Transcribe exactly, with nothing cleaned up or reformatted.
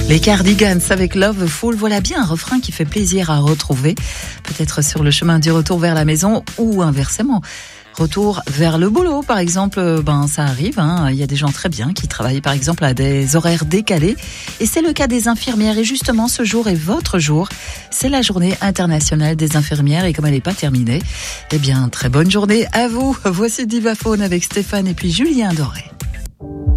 Les Cardigans avec Loveful, voilà bien un refrain qui fait plaisir à retrouver, peut-être sur le chemin du retour vers la maison ou inversement. Retour vers le boulot, par exemple, ben ça arrive. Hein. Il y a des gens très bien qui travaillent, par exemple, à des horaires décalés, et c'est le cas des infirmières. Et justement, ce jour est votre jour. C'est la Journée internationale des infirmières, et comme elle n'est pas terminée, eh bien, très bonne journée à vous. Voici Divaphone avec Stéphane et puis Julien Doré.